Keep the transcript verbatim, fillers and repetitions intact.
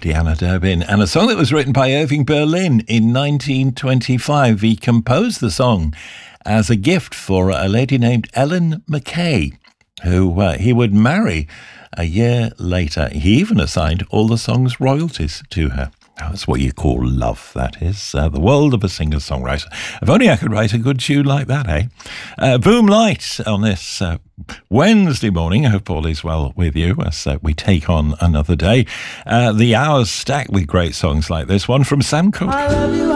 Diana Durbin, and a song that was written by Irving Berlin in nineteen twenty-five. He composed the song as a gift for a lady named Ellen McKay, who uh, he would marry a year later. He even assigned all the song's royalties to her. That's what you call love, that is. Uh, the world of a singer-songwriter. If only I could write a good tune like that, eh? Uh, Boom Light on this uh, Wednesday morning. I hope all is well with you as uh, we take on another day. Uh, the hours stacked with great songs like this one from Sam Cooke. I love you.